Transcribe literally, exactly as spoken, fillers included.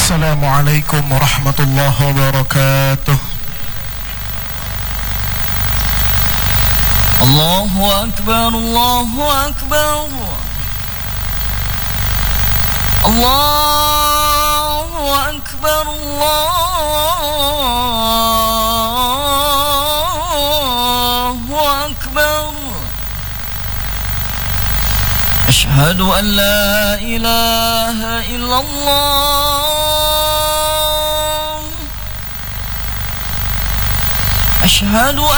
Assalamualaikum warahmatullahi wabarakatuh. Allahu Akbar, Allahu Akbar, Allahu Akbar, Allahu Akbar. Ashhadu an la ilaha illallah. Ashhadu